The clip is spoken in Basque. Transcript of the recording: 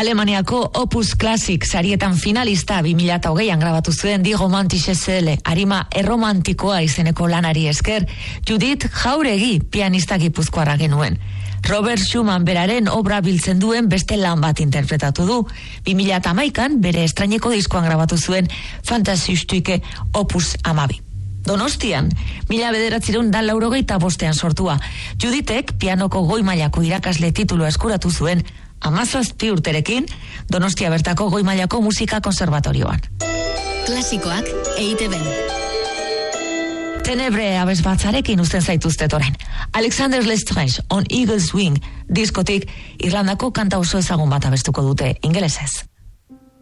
Alemaniako Opus Classic sarietan finalista 2008an grabatu zuen Die romantische Seele, arima erromantikoa izeneko lanari esker, Judith Jauregi pianista gipuzkoarra genuen. Robert Schumann beraren obra biltzen duen beste lan bat interpretatu du. 2011an bere estraineko diskoan grabatu zuen Fantasiestücke Opus 12. Donostian, 1985 sortua, Judithek pianoko goi mailako irakasle titulua eskuratu zuen 17 urterekin Donostia bertako goi mailako musika konservatorioan. Klasikoak EITB-n. Tenebre abesbatzarekin uzten zaituztet orain. Alexander Lestrange on Eagle's Wing diskotik Irlandako kanta oso ezagun bat abestuko dute ingelesez.